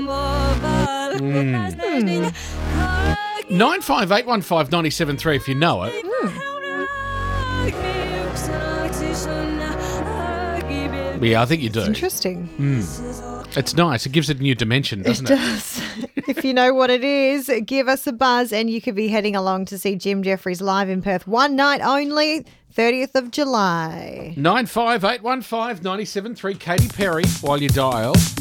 95815973 if you know it. Yeah, I think you do. It's interesting. It's nice. It gives it a new dimension, doesn't it? It does. If you know what it is, give us a buzz and you could be heading along to see Jim Jeffries live in Perth. One night only, 30th of July. 95815973 Katy Perry while you dial.